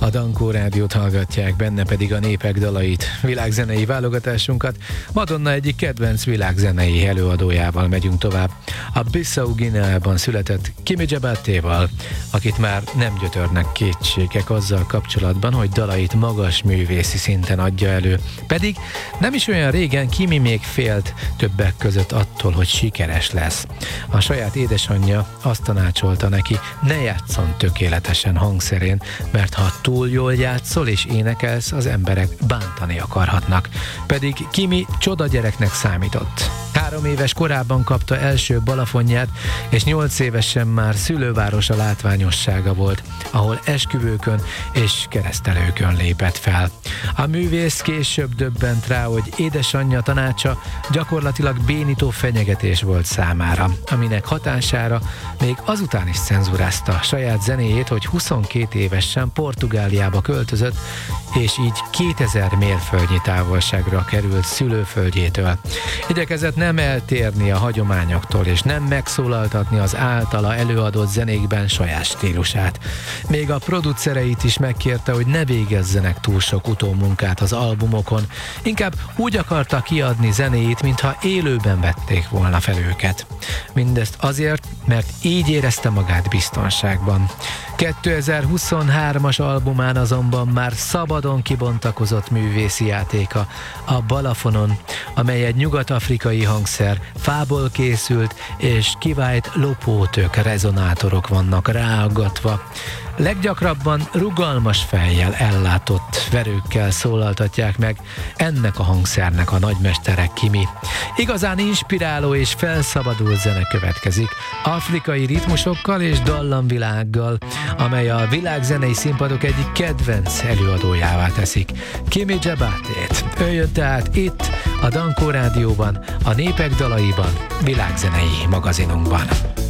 A Dankó Rádiót hallgatják, benne pedig a népek dalait, világzenei válogatásunkat. Madonna egyik kedvenc világzenei előadójával megyünk tovább. A Bissau Guineában született Kimi Diabaté-val, akit már nem gyötörnek kétségek azzal kapcsolatban, hogy dalait magas művészi szinten adja elő. Pedig nem is olyan régen Kimi még félt többek között attól, hogy sikeres lesz. A saját édesanyja azt tanácsolta neki, ne játsszon tökéletesen hangszerén, mert ha túl jól játszol és énekelsz, az emberek bántani akarhatnak. Pedig Kimi csoda gyereknek számított. 3 éves korában kapta első balafonját, és 8 évesen már szülővárosa látványossága volt, ahol esküvőkön és keresztelőkön lépett fel. A művész később döbbent rá, hogy édesanyja tanácsa gyakorlatilag bénító fenyegetés volt számára, aminek hatására még azután is cenzúrázta saját zenéjét, hogy 22 évesen Portugáliába költözött, és így 2000 mérföldnyi távolságra került szülőföldjétől. Igyekezett nem eltérni a hagyományoktól, és nem megszólaltatni az általa előadott zenékben saját stílusát. Még a producereit is megkérte, hogy ne végezzenek túl sok utómunkát az albumokon, inkább úgy akarta kiadni zenéit, mintha élőben vették volna fel őket. Mindezt azért, mert így érezte magát biztonságban. 2023-as albumán azonban már szabadon kibontakozott művészi játéka, a Balafonon, amely egy nyugat-afrikai hangszer, fából készült és kivált lopótök rezonátorok vannak ráaggatva. Leggyakrabban rugalmas fejjel ellátott verőkkel szólaltatják meg ennek a hangszernek a nagymestere Kimi. Igazán inspiráló és felszabadult zene következik, afrikai ritmusokkal és dallamvilággal, amely a világzenei színpadok egyik kedvenc előadójává teszik, Kimi Diabatét. Ő jött tehát itt, a Dankó Rádióban, a Népek dalaiban, világzenei magazinunkban.